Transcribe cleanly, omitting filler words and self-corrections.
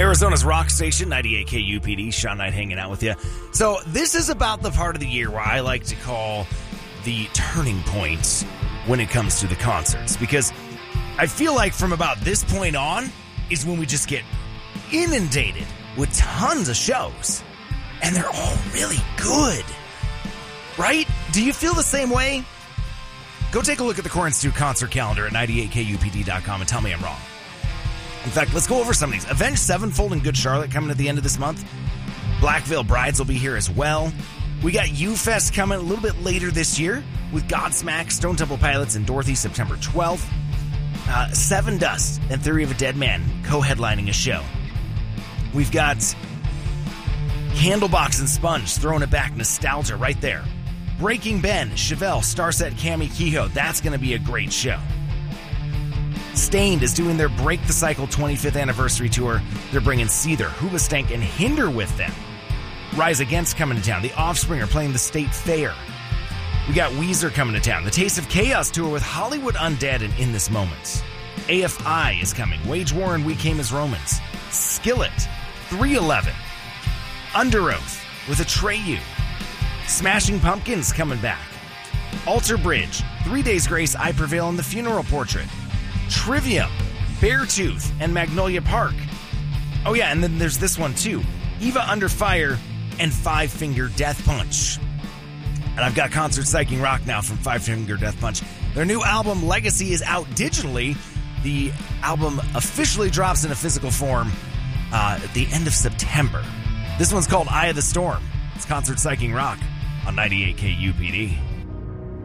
Arizona's rock station, 98 KUPD. Sean Knight hanging out with you. So this is about the part of the year where I like to call the turning point when it comes to the concerts. Because I feel like from about this point on is when we just get inundated with tons of shows. And they're all really good. Right? Do you feel the same way? Go take a look at the Core Institute concert calendar at 98kupd.com and tell me I'm wrong. In fact, let's go over some of these. Avenged Sevenfold and Good Charlotte coming at the end of this month. Black Veil Brides will be here as well. We got U-Fest coming a little bit later this year with Godsmack, Stone Temple Pilots, and Dorothy September 12th. Seven Dust and Theory of a Dead Man co-headlining a show. We've got Candlebox and Sponge throwing it back, nostalgia right there. Breaking Ben, Chevelle, Starset, Cami Kehoe. That's going to be a great show. Stained is doing their Break the Cycle 25th anniversary tour. They're bringing Seether, Hoobastank, and Hinder with them. Rise Against coming to town. The Offspring are playing the State Fair. We got Weezer coming to town. The Taste of Chaos tour with Hollywood Undead and In This Moment. AFI is coming. Wage War and We Came as Romans. Skillet, 311. Under Oath with Atreyu. Smashing Pumpkins coming back. Alter Bridge, 3 Days Grace, I Prevail, and The Funeral Portrait. Trivium, Beartooth, and Magnolia Park. Oh yeah, and then there's this one too. Eva Under Fire and Five Finger Death Punch. And I've got Concert Psyching Rock now from Five Finger Death Punch. Their new album, Legacy, is out digitally. The album officially drops in a physical form at the end of September. This one's called Eye of the Storm. It's Concert Psyching Rock on 98 KUPD.